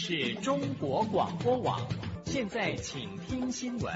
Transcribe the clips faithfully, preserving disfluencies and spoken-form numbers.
是中国广播网，现在请听新闻。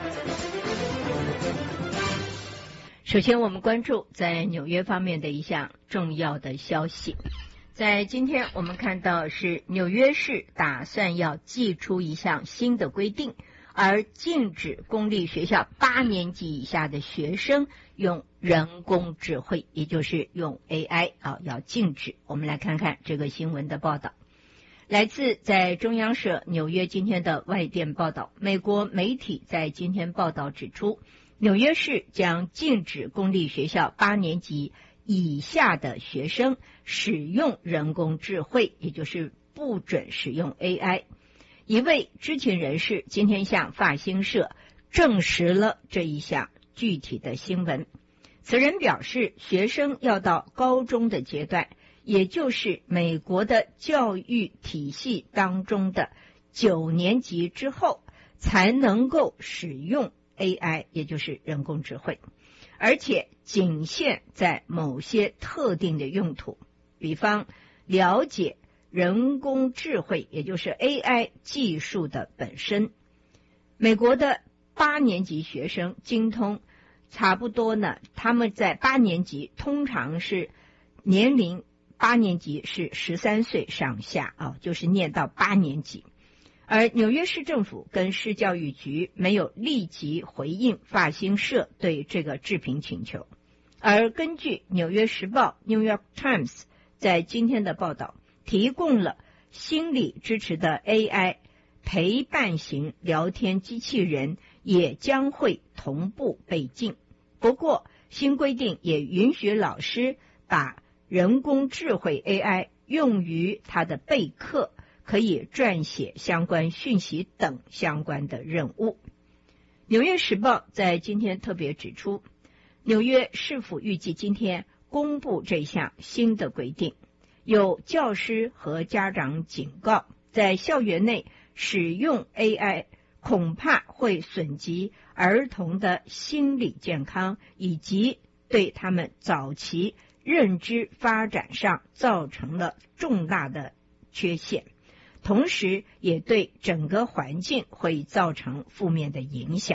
首先我们关注在纽约方面的一项重要的消息。在今天我们看到是纽约市打算要祭出一项新的规定，而禁止公立学校八年级以下的学生用人工智慧，也就是用 A I 啊，要禁止。我们来看看这个新闻的报道。来自在中央社纽约今天的外电报道，美国媒体在今天报道指出，纽约市将禁止公立学校八年级以下的学生使用人工智慧，也就是不准使用 A I。 一位知情人士今天向法新社证实了这一项具体的新闻。此人表示，学生要到高中的阶段，也就是美国的教育体系当中的九年级之后，才能够使用 A I， 也就是人工智慧，而且仅限在某些特定的用途，比方了解人工智慧，也就是 A I 技术的本身。美国的八年级学生精通差不多呢，他们在八年级通常是年龄八年级是十三岁上下啊，就是念到八年级。而纽约市政府跟市教育局没有立即回应法新社对这个置评请求。而根据纽约时报 New York Times 在今天的报道，提供了心理支持的 A I 陪伴型聊天机器人也将会同步被禁。不过新规定也允许老师把人工智慧 A I 用于他的备课，可以撰写相关讯息等相关的任务。纽约时报在今天特别指出，纽约市府预计今天公布这项新的规定。有教师和家长警告，在校园内使用 A I 恐怕会损及儿童的心理健康，以及对他们早期认知发展上造成了重大的缺陷，同时也对整个环境会造成负面的影响。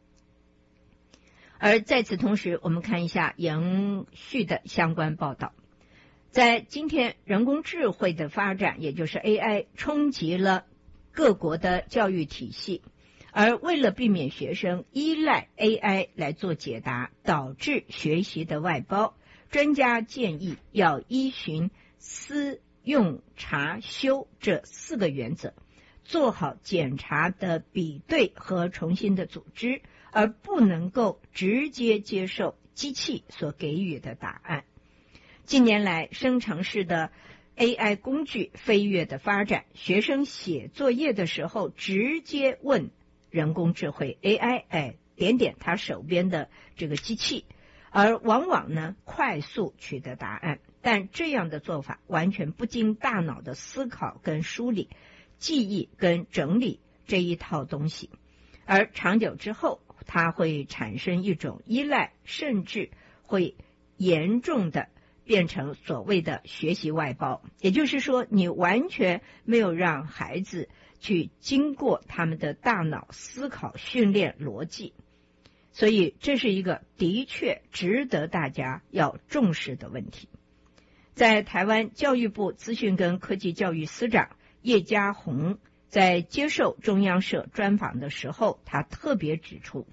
而在此同时，我们看一下延续的相关报道。在今天，人工智慧的发展，也就是 A I 冲击了各国的教育体系，而为了避免学生依赖 A I 来做解答，导致学习的外包，专家建议要依循思用查修这四个原则，做好检查的比对和重新的组织，而不能够直接接受机器所给予的答案。近年来，生成式的 A I 工具飞跃的发展，学生写作业的时候直接问人工智慧 A I， 哎，点点他手边的这个机器，而往往呢快速取得答案。但这样的做法完全不经大脑的思考跟梳理、记忆跟整理这一套东西，而长久之后，它会产生一种依赖，甚至会严重的变成所谓的学习外包。也就是说，你完全没有让孩子去经过他们的大脑思考训练逻辑，所以这是一个的确值得大家要重视的问题。在台湾教育部资讯跟科技教育司长叶嘉宏在接受中央社专访的时候，他特别指出，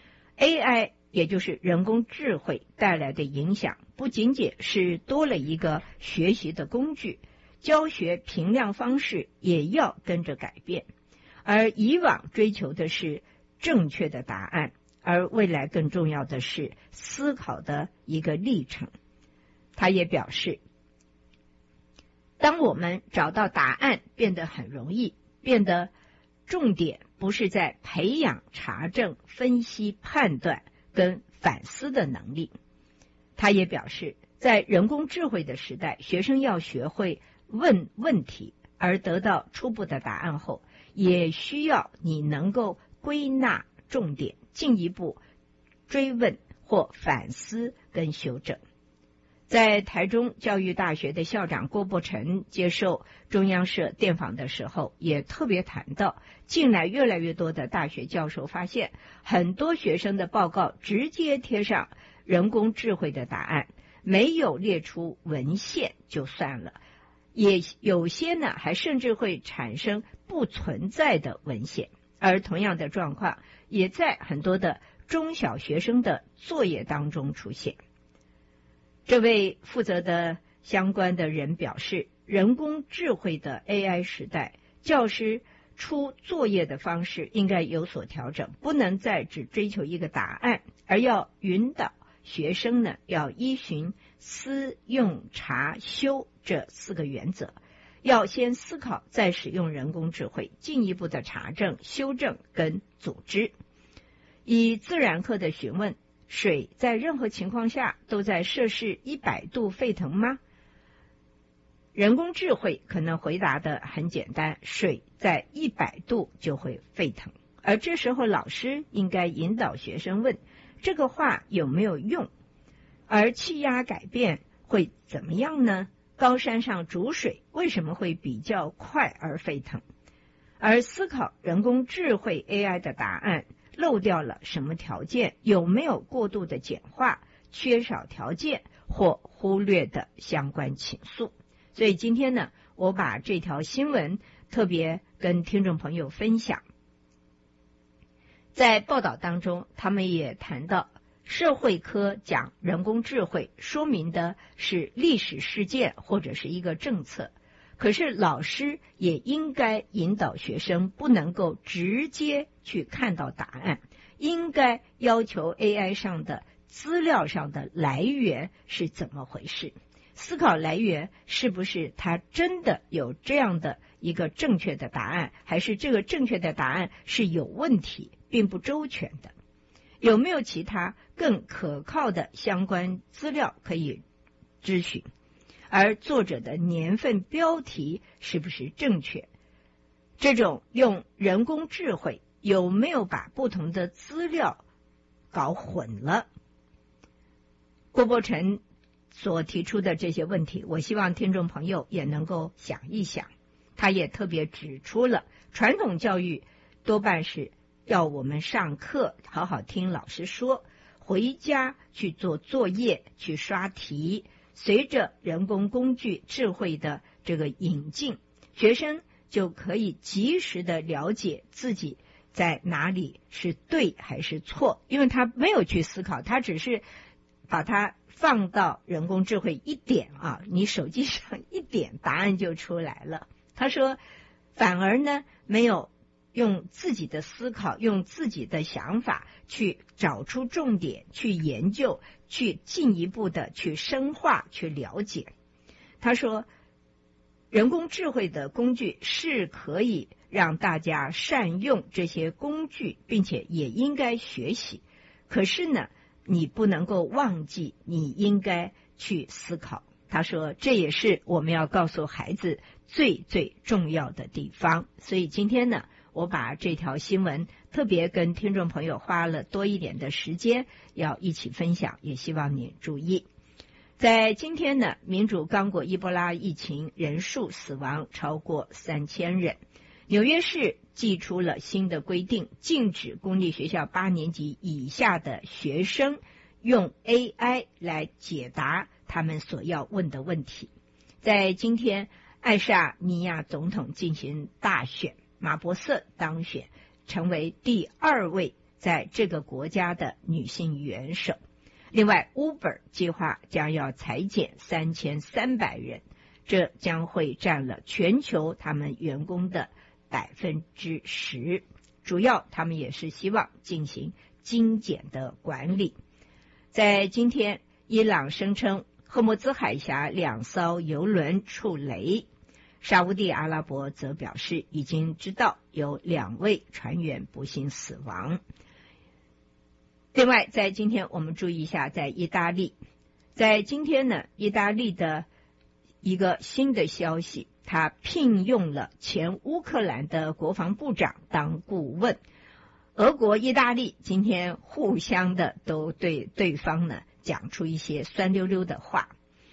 A I 也就是人工智慧带来的影响，不仅仅是多了一个学习的工具，教学评量方式也要跟着改变。而以往追求的是正确的答案，而未来更重要的是思考的一个历程。他也表示，当我们找到答案变得很容易，变得重点不是在培养查证、分析、判断跟反思的能力。他也表示，在人工智慧的时代，学生要学会问问题，而得到初步的答案后，也需要你能够归纳重点，进一步追问或反思跟修正。 在台中教育大学的校长郭伯成接受中央社电访的时候，也特别谈到，近来越来越多的大学教授发现，很多学生的报告直接贴上人工智慧的答案，没有列出文献就算了，也有些呢还甚至会产生不存在的文献。而同样的状况也在很多的中小学生的作业当中出现。这位负责的相关的人表示，人工智慧的 A I 时代，教师出作业的方式应该有所调整，不能再只追求一个答案，而要引导学生呢，要依循思、用、查、修这四个原则，要先思考，再使用人工智慧，进一步的查证、修正跟组织。以自然课的询问，水在任何情况下都在摄氏一百度沸腾吗？人工智慧可能回答的很简单，水在一百度就会沸腾。而这时候老师应该引导学生问，这个话有没有用？而气压改变会怎么样呢？高山上煮水为什么会比较快而沸腾？而思考人工智慧 A I 的答案漏掉了什么条件，有没有过度的简化，缺少条件或忽略的相关情愫。所以今天呢，我把这条新闻特别跟听众朋友分享。在报道当中，他们也谈到，社会科讲人工智慧说明的是历史事件或者是一个政策，可是老师也应该引导学生不能够直接去看到答案，应该要求 A I 上的资料上的来源是怎么回事，思考来源是不是它真的有这样的一个正确的答案，还是这个正确的答案是有问题并不周全的，有没有其他更可靠的相关资料可以咨询，而作者的年份标题是不是正确，这种用人工智慧有没有把不同的资料搞混了。郭伯成所提出的这些问题，我希望听众朋友也能够想一想。他也特别指出了，传统教育多半是要我们上课好好听老师说，回家去做作业，去刷题。随着人工工具智慧的这个引进，学生就可以及时的了解自己在哪里是对还是错，因为他没有去思考，他只是把它放到人工智慧一点啊，你手机上一点答案就出来了。他说反而呢没有用自己的思考，用自己的想法去找出重点，去研究，去进一步的去深化，去了解。他说人工智慧的工具是可以让大家善用这些工具，并且也应该学习，可是呢你不能够忘记你应该去思考。他说这也是我们要告诉孩子最最重要的地方。所以今天呢，我把这条新闻特别跟听众朋友花了多一点的时间要一起分享，也希望你注意。在今天呢，民主刚果伊波拉疫情人数死亡超过三千人，纽约市祭出了新的规定，禁止公立学校八年级以下的学生用 A I 来解答他们所要问的问题。在今天，艾萨尼亚总统进行大选，马伯瑟当选，成为第二位在这个国家的女性元首。另外 Uber 计划将要裁减三千三百人，这将会占了全球他们员工的百分之十。主要他们也是希望进行精简的管理。在今天，伊朗声称荷姆兹海峡两艘油轮触雷，沙烏地阿拉伯则表示已经知道有两位船员不幸死亡。另外，在今天我们注意一下，在意大利，在今天呢，意大利的一个新的消息，他聘用了前乌克兰的国防部长当顾问。俄国、意大利今天互相的都对对方呢讲出一些酸溜溜的话。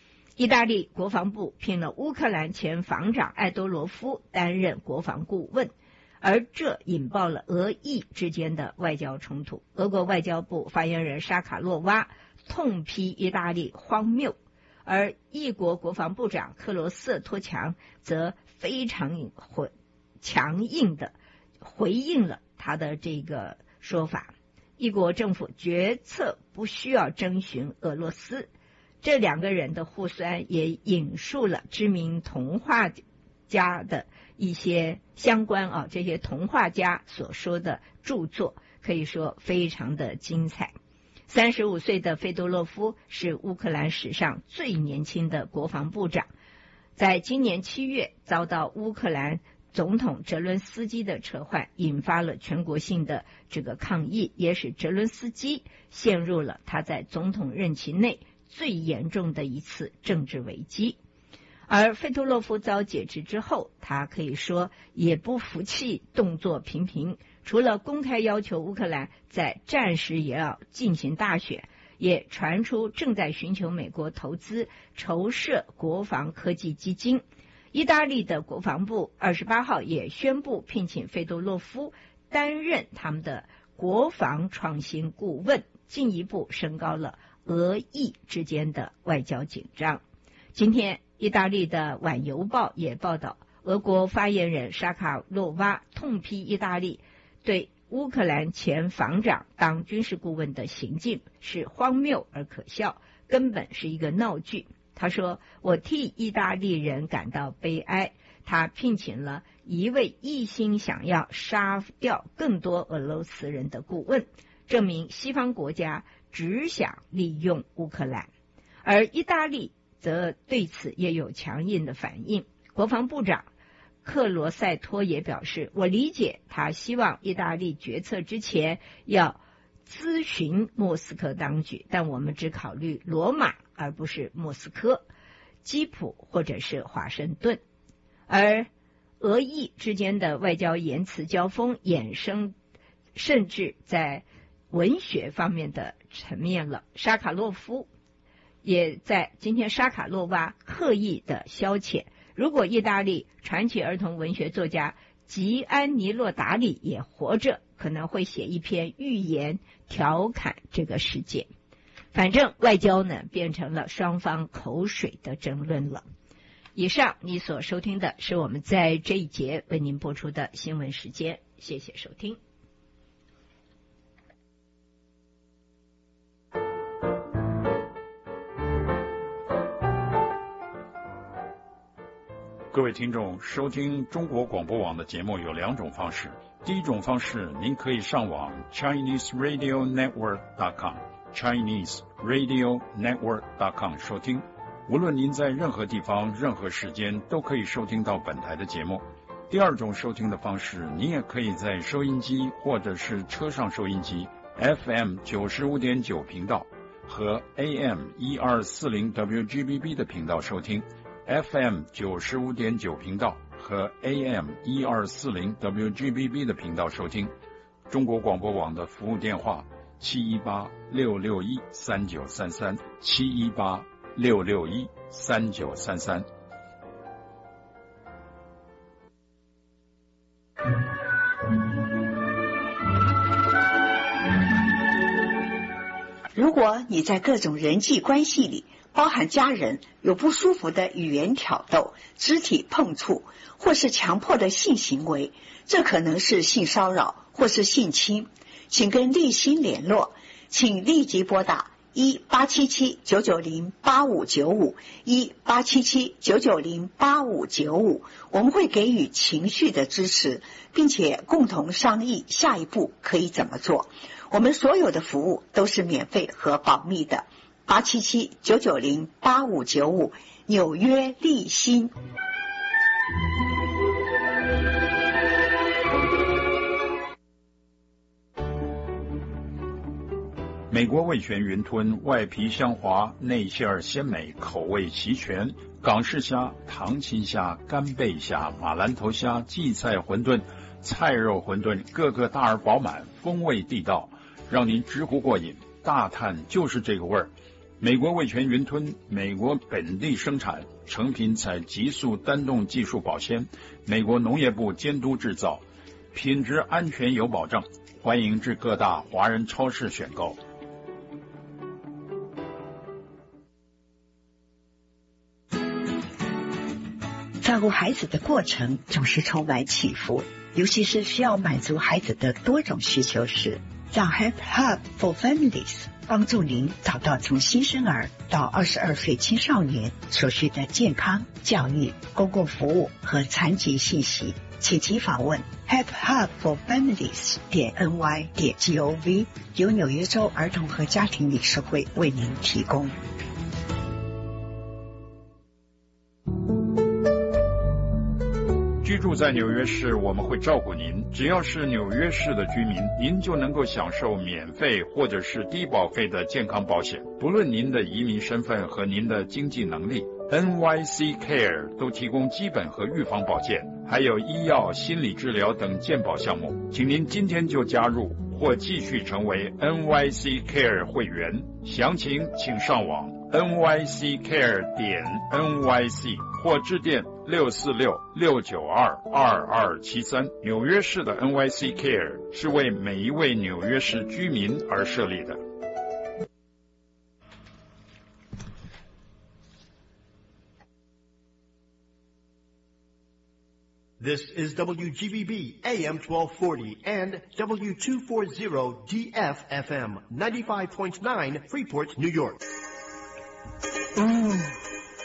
意大利国防部聘了乌克兰前防长艾多罗夫担任国防顾问，而这引爆了俄意之间的外交冲突。俄国外交部发言人沙卡洛娃痛批意大利荒谬，而意国国防部长克罗瑟托强则非常强硬的回应了他的这个说法。意国政府决策不需要征询俄罗斯。这两个人的互酸也引述了知名童话家的一些相关啊，这些童话家所说的著作，可以说非常的精彩。三十五岁的费多洛夫是乌克兰史上最年轻的国防部长，在今年七月遭到乌克兰总统泽伦斯基的撤换，引发了全国性的这个抗议，也使泽伦斯基陷入了他在总统任期内最严重的一次政治危机。而费多洛夫遭解职之后，他可以说也不服气，动作频频，除了公开要求乌克兰在战时也要进行大选，也传出正在寻求美国投资筹设国防科技基金。意大利的国防部二十八号也宣布聘请费多洛夫担任他们的国防创新顾问，进一步升高了俄意之间的外交紧张。今天意大利的晚邮报也报道，俄国发言人沙卡洛娃痛批意大利对乌克兰前防长当军事顾问的行径是荒谬而可笑，根本是一个闹剧。他说，我替意大利人感到悲哀，他聘请了一位一心想要杀掉更多俄罗斯人的顾问，证明西方国家只想利用乌克兰。而意大利则对此也有强硬的反应。国防部长克罗塞托也表示，我理解他希望意大利决策之前要咨询莫斯科当局，但我们只考虑罗马而不是莫斯科、基辅或者是华盛顿。而俄意之间的外交言辞交锋衍生甚至在文学方面的层面了。沙卡洛夫也在今天，沙卡洛娃刻意的消遣，如果意大利传奇儿童文学作家吉安尼洛达里也活着，可能会写一篇寓言调侃这个世界。反正外交呢，变成了双方口水的争论了。以上你所收听的是我们在这一节为您播出的新闻时间，谢谢收听。 各位听众，收听中国广播网的节目有两种方式。第一种方式，您可以上网 Chinese Radio Network dot com Chinese Radio Network dot com 收听。无论您在任何地方、任何时间，都可以收听到本台的节目。第二种收听的方式，您也可以在收音机或者是车上收音机 F M 九十五点九频道和 A M 一二四零 W G B B 的频道收听。F M 九十五点九频道和 A M 一二四零 W G B B 的频道收听。中国广播网的服务电话七一八六六一三九三三七一八六六一三九三三。 如果你在各种人际关系里，包含家人，有不舒服的语言挑逗、肢体碰触或是强迫的性行为，这可能是性骚扰或是性侵，请跟立新联络，请立即拨打一八七七九九零八五九五一八七七九九零八五九五，我们会给予情绪的支持，并且共同商议下一步可以怎么做。我们所有的服务都是免费和保密的。八七七九九零八五九五，纽约立新。 美国味全云吞，外皮香滑，内馅儿鲜美，口味齐全。港式虾、糖青虾、干贝虾、马兰头虾、荠菜馄饨、菜肉馄饨，个个大而饱满，风味地道，让您直呼过瘾。大叹就是这个味儿。 美国味全云吞，美国本地生产，成品采极速单动技术保鲜，美国农业部监督制造，品质安全有保障。欢迎至各大华人超市选购。 照顾孩子的过程总是充满起伏，尤其是需要满足孩子的多种需求时，让 Help Hub for Families 帮助您找到从新生儿到二十二岁青少年所需的健康、教育、公共服务和残疾信息。请即访问 help hub for families 点 n y 点 gov， 由纽约州儿童和家庭理事会为您提供。 居住在纽约市，我们会照顾您。只要是纽约市的居民，您就能够享受免费或者是低保费的健康保险，不论您的移民身份和您的经济能力。N Y C Care 都提供基本和预防保健，还有医药、心理治疗等健保项目。请您今天就加入或继续成为 N Y C Care 会员。详情请上网 N Y C care 点 N Y C 或致电六四六六九二二二七三。纽约市的 N Y C Care 是为每一位纽约市居民而设立的。 This is W G B B A M twelve forty and W two forty D F F M ninety-five point nine Freeport, New York. Ooh.